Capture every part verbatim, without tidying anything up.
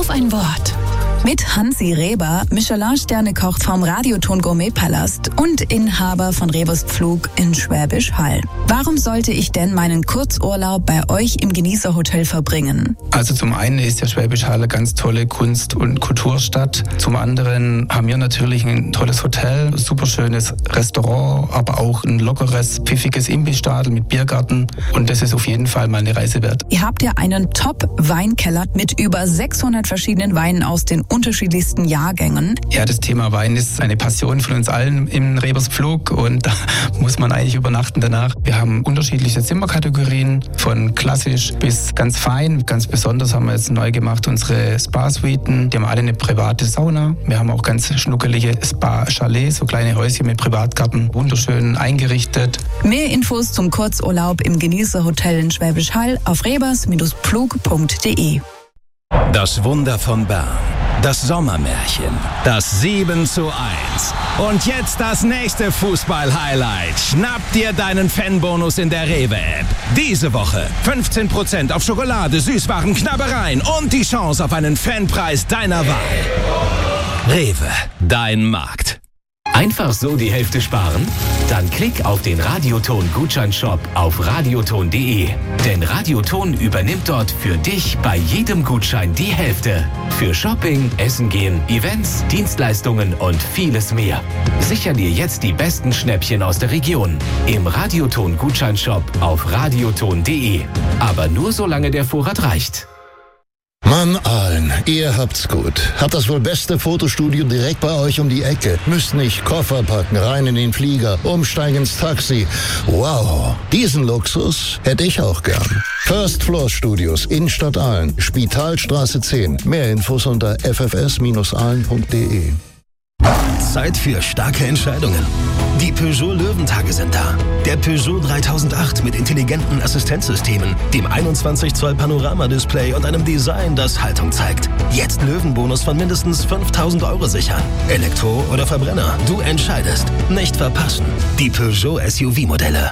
auf ein Wort. Mit Hansi Reber, Michelin-Sterne-Koch vom Radioton Gourmet-Palast und Inhaber von Rebers Pflug in Schwäbisch Hall. Warum sollte ich denn meinen Kurzurlaub bei euch im Genießerhotel verbringen? Also zum einen ist ja Schwäbisch Hall eine ganz tolle Kunst- und Kulturstadt. Zum anderen haben wir natürlich ein tolles Hotel, super schönes Restaurant, aber auch ein lockeres, pfiffiges Imbissstadel mit Biergarten. Und das ist auf jeden Fall mal eine Reise wert. Ihr habt ja einen Top-Weinkeller mit über sechshundert verschiedenen Weinen aus den unterschiedlichsten Jahrgängen. Ja, das Thema Wein ist eine Passion von uns allen im Rebers Pflug und da muss man eigentlich übernachten danach. Wir haben unterschiedliche Zimmerkategorien, von klassisch bis ganz fein. Ganz besonders haben wir jetzt neu gemacht unsere Spa-Suiten. Die haben alle eine private Sauna. Wir haben auch ganz schnuckelige Spa-Chalets, so kleine Häuschen mit Privatgarten, wunderschön eingerichtet. Mehr Infos zum Kurzurlaub im Genießerhotel in Schwäbisch Hall auf rebers Pflug punkt de. Das Wunder von Bern. Das Sommermärchen, das sieben zu eins. Und jetzt das nächste Fußball-Highlight. Schnapp dir deinen Fanbonus in der Rewe-App. Diese Woche fünfzehn Prozent auf Schokolade, Süßwaren, Knabbereien und die Chance auf einen Fanpreis deiner Wahl. Rewe, dein Markt. Einfach so die Hälfte sparen? Dann klick auf den Radioton-Gutscheinshop auf radioton punkt de. Denn Radioton übernimmt dort für dich bei jedem Gutschein die Hälfte. Für Shopping, Essen gehen, Events, Dienstleistungen und vieles mehr. Sicher dir jetzt die besten Schnäppchen aus der Region im Radioton-Gutscheinshop auf radioton punkt de. Aber nur solange der Vorrat reicht. Mann, Aalen, ihr habt's gut. Habt das wohl beste Fotostudio direkt bei euch um die Ecke. Müsst nicht Koffer packen, rein in den Flieger, umsteigen ins Taxi. Wow, diesen Luxus hätte ich auch gern. First Floor Studios, Innenstadt Aalen, Spitalstraße zehn. Mehr Infos unter f f s Bindestrich aalen punkt de. Zeit für starke Entscheidungen. Die Peugeot Löwentage sind da. Der Peugeot dreitausendacht mit intelligenten Assistenzsystemen, dem einundzwanzig Zoll Panoramadisplay und einem Design, das Haltung zeigt. Jetzt Löwenbonus von mindestens fünftausend Euro sichern. Elektro oder Verbrenner, du entscheidest. Nicht verpassen. Die Peugeot S U V-Modelle.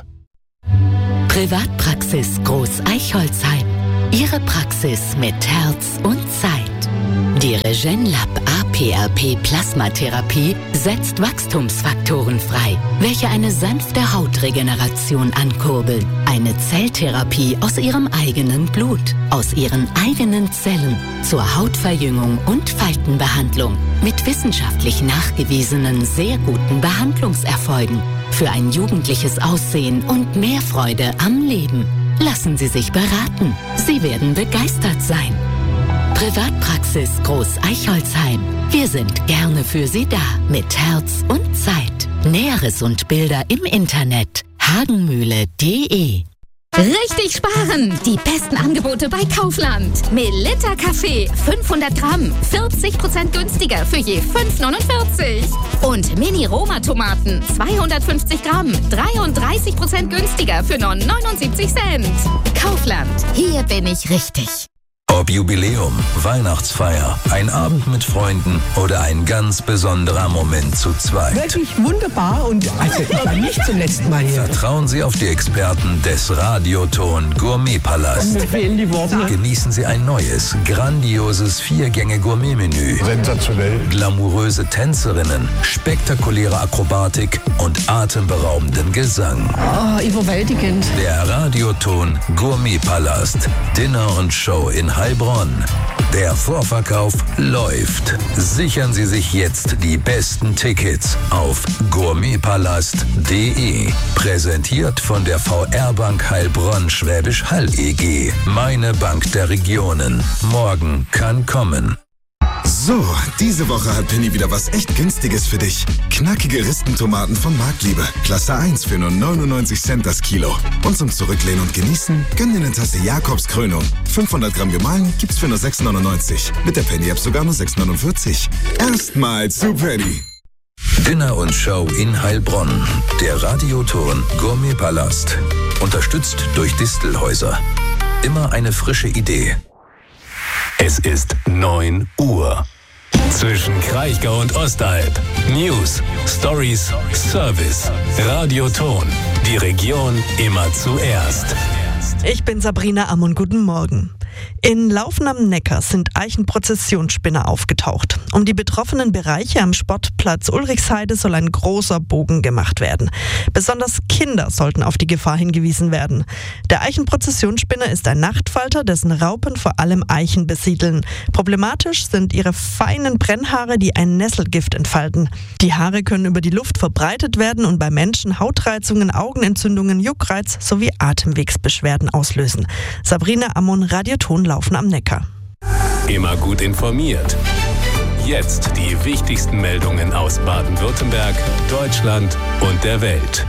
Privatpraxis Groß Eichholzheim. Ihre Praxis mit Herz und Zeit. Die Regenlab A P R P Plasmatherapie setzt Wachstumsfaktoren frei, welche eine sanfte Hautregeneration ankurbeln. Eine Zelltherapie aus ihrem eigenen Blut, aus ihren eigenen Zellen zur Hautverjüngung und Faltenbehandlung mit wissenschaftlich nachgewiesenen sehr guten Behandlungserfolgen für ein jugendliches Aussehen und mehr Freude am Leben. Lassen Sie sich beraten. Sie werden begeistert sein. Privatpraxis Groß Eichholzheim. Wir sind gerne für Sie da mit Herz und Zeit. Näheres und Bilder im Internet hagenmühle punkt de. Richtig sparen! Die besten Angebote bei Kaufland. Melitta Kaffee fünfhundert Gramm, vierzig Prozent günstiger für je fünf neunundvierzig. Und Mini-Roma-Tomaten zweihundertfünfzig Gramm, dreiunddreißig Prozent günstiger für nur neunundsiebzig Cent. Kaufland, hier bin ich richtig. Ob Jubiläum, Weihnachtsfeier, ein Abend mit Freunden oder ein ganz besonderer Moment zu zweit. Wirklich wunderbar und also ich war nicht zum letzten Mal hier. Vertrauen Sie auf die Experten des Radioton Gourmet-Palast. Mir fehlen die Worte. Genießen Sie ein neues, grandioses Vier-Gänge-Gourmet-Menü. Sensationell. Glamouröse Tänzerinnen, spektakuläre Akrobatik und atemberaubenden Gesang. Oh, überwältigend. Der Radioton Gourmet-Palast. Dinner und Show in Heilbronn. Der Vorverkauf läuft. Sichern Sie sich jetzt die besten Tickets auf gourmetpalast punkt de. Präsentiert von der V R Bank Heilbronn Schwäbisch Hall E G. Meine Bank der Regionen. Morgen kann kommen. So, diese Woche hat Penny wieder was echt Günstiges für dich. Knackige Ristentomaten von Marktliebe. Klasse eins für nur neunundneunzig Cent das Kilo. Und zum Zurücklehnen und Genießen, gönn dir eine Tasse Jakobskrönung. fünfhundert Gramm gemahlen gibt's für nur sechs neunundneunzig. Mit der Penny-App sogar nur sechs neunundvierzig. Erstmals zu Penny. Dinner und Show in Heilbronn. Der Radioton Gourmet-Palast. Unterstützt durch Distelhäuser. Immer eine frische Idee. Es ist neun Uhr. Zwischen Kraichgau und Ostalb. News, Stories, Service. Radioton. Die Region immer zuerst. Ich bin Sabrina Ammon, guten Morgen. In Laufen am Neckar sind Eichenprozessionsspinner aufgetaucht. Um die betroffenen Bereiche am Sportplatz Ulrichsheide soll ein großer Bogen gemacht werden. Besonders Kinder sollten auf die Gefahr hingewiesen werden. Der Eichenprozessionsspinner ist ein Nachtfalter, dessen Raupen vor allem Eichen besiedeln. Problematisch sind ihre feinen Brennhaare, die ein Nesselgift entfalten. Die Haare können über die Luft verbreitet werden und bei Menschen Hautreizungen, Augenentzündungen, Juckreiz sowie Atemwegsbeschwerden auslösen. Sabrina Ammon, Radioton Laufen am Neckar. Immer gut informiert. Jetzt die wichtigsten Meldungen aus Baden-Württemberg, Deutschland und der Welt.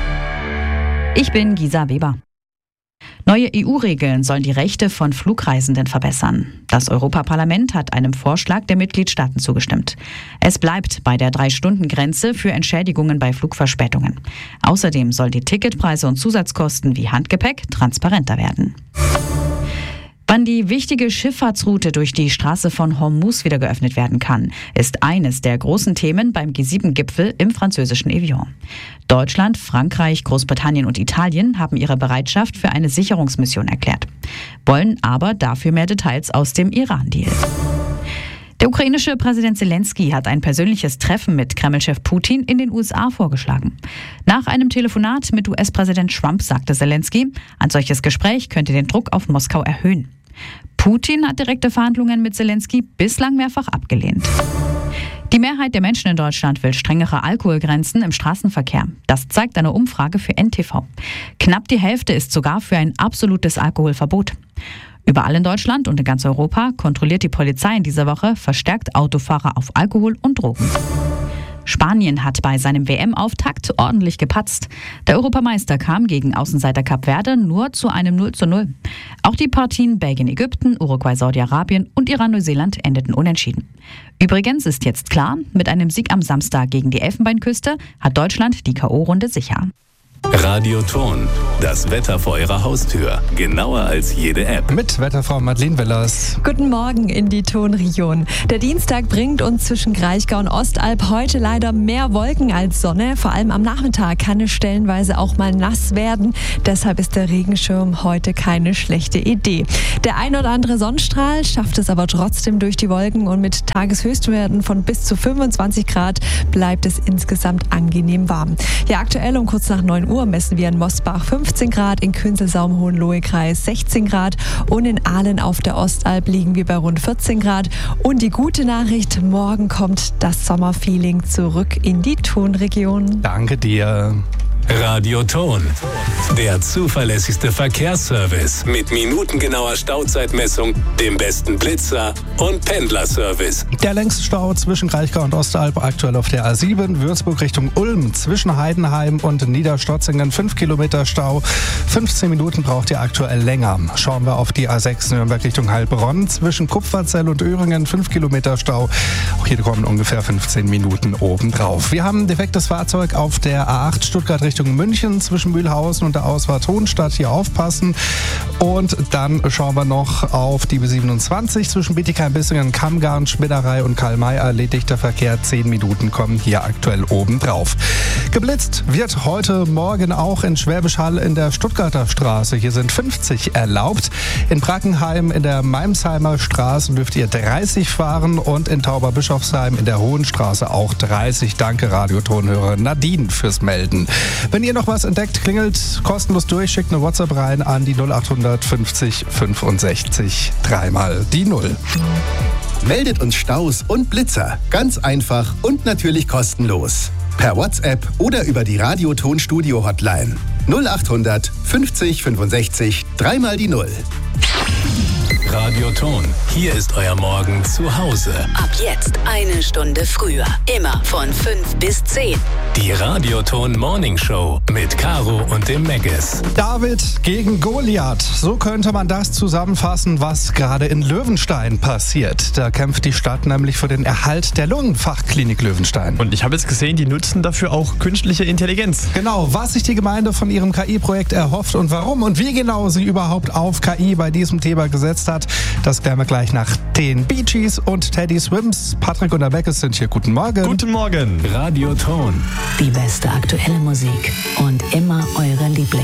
Ich bin Gisa Weber. Neue E U-Regeln sollen die Rechte von Flugreisenden verbessern. Das Europaparlament hat einem Vorschlag der Mitgliedstaaten zugestimmt. Es bleibt bei der Drei-Stunden-Grenze für Entschädigungen bei Flugverspätungen. Außerdem sollen die Ticketpreise und Zusatzkosten wie Handgepäck transparenter werden. Wann die wichtige Schifffahrtsroute durch die Straße von Hormuz wieder geöffnet werden kann, ist eines der großen Themen beim G sieben Gipfel im französischen Evian. Deutschland, Frankreich, Großbritannien und Italien haben ihre Bereitschaft für eine Sicherungsmission erklärt, wollen aber dafür mehr Details aus dem Iran-Deal. Der ukrainische Präsident Zelensky hat ein persönliches Treffen mit Kreml-Chef Putin in den U S A vorgeschlagen. Nach einem Telefonat mit U S-Präsident Trump sagte Zelensky, ein solches Gespräch könnte den Druck auf Moskau erhöhen. Putin hat direkte Verhandlungen mit Zelensky bislang mehrfach abgelehnt. Die Mehrheit der Menschen in Deutschland will strengere Alkoholgrenzen im Straßenverkehr. Das zeigt eine Umfrage für N T V. Knapp die Hälfte ist sogar für ein absolutes Alkoholverbot. Überall in Deutschland und in ganz Europa kontrolliert die Polizei in dieser Woche verstärkt Autofahrer auf Alkohol und Drogen. Spanien hat bei seinem W M-Auftakt ordentlich gepatzt. Der Europameister kam gegen Außenseiter Kap Verde nur zu einem null zu null. Auch die Partien Belgien-Ägypten, Uruguay-Saudi-Arabien und Iran-Neuseeland endeten unentschieden. Übrigens ist jetzt klar, mit einem Sieg am Samstag gegen die Elfenbeinküste hat Deutschland die K O-Runde sicher. Radioton, das Wetter vor Ihrer Haustür. Genauer als jede App. Mit Wetterfrau Madeleine Wellers. Guten Morgen in die Tonregion. Der Dienstag bringt uns zwischen Kraichgau und Ostalb heute leider mehr Wolken als Sonne. Vor allem am Nachmittag kann es stellenweise auch mal nass werden. Deshalb ist der Regenschirm heute keine schlechte Idee. Der ein oder andere Sonnenstrahl schafft es aber trotzdem durch die Wolken und mit Tageshöchstwerten von bis zu fünfundzwanzig Grad bleibt es insgesamt angenehm warm. Ja, aktuell um kurz nach neun Uhr messen wir in Mosbach fünfzehn Grad, in Künzelsau-Hohenlohe-Kreis sechzehn Grad und in Ahlen auf der Ostalb liegen wir bei rund vierzehn Grad. Und die gute Nachricht, morgen kommt das Sommerfeeling zurück in die Tonregion. Danke dir. Radioton, der zuverlässigste Verkehrsservice mit minutengenauer Stauzeitmessung, dem besten Blitzer und Pendlerservice. Der längste Stau zwischen Kraichgau und Ostalb aktuell auf der A sieben, Würzburg Richtung Ulm, zwischen Heidenheim und Niederstotzingen fünf Kilometer Stau. fünfzehn Minuten braucht ihr aktuell länger. Schauen wir auf die A sechs Nürnberg Richtung Heilbronn, zwischen Kupferzell und Öhringen fünf Kilometer Stau. Auch hier kommen ungefähr fünfzehn Minuten obendrauf. Wir haben ein defektes Fahrzeug auf der A acht Stuttgart Richtung München zwischen Mühlhausen und der Ausfahrt Hohenstadt. Hier aufpassen. Und dann schauen wir noch auf die B siebenundzwanzig zwischen Bietigheim-Bissingen, Kammgarn, Schmidderei und Karl-May. Erledigter Verkehr. zehn Minuten kommen hier aktuell obendrauf. Geblitzt wird heute Morgen auch in Schwäbisch Hall in der Stuttgarter Straße. Hier sind fünfzig erlaubt. In Brackenheim in der Meimsheimer Straße dürft ihr dreißig fahren und in Tauberbischofsheim in der Hohenstraße auch dreißig. Danke, Radiotonhörer Nadine, fürs Melden. Wenn ihr noch was entdeckt, klingelt kostenlos durch, schickt eine WhatsApp rein an die null achthundert fünfzig fünfundsechzig, dreimal die null. Meldet uns Staus und Blitzer. Ganz einfach und natürlich kostenlos. Per WhatsApp oder über die Radioton-Studio-Hotline. null achthundert fünfzig fünfundsechzig, dreimal die null. Radioton, hier ist euer Morgen zu Hause. Ab jetzt eine Stunde früher. Immer von fünf bis zehn. Die Radioton Morning Show mit Caro und dem Meggis. David gegen Goliath. So könnte man das zusammenfassen, was gerade in Löwenstein passiert. Da kämpft die Stadt nämlich für den Erhalt der Lungenfachklinik Löwenstein. Und ich habe jetzt gesehen, die nutzen dafür auch künstliche Intelligenz. Genau, was sich die Gemeinde von ihrem K I-Projekt erhofft und warum und wie genau sie überhaupt auf K I bei diesem Thema gesetzt hat, das klären wir gleich nach den Bee Gees und Teddy Swims. Patrick und der Beckes sind hier. Guten Morgen. Guten Morgen. Radioton. Die beste aktuelle Musik und immer eure Lieblings.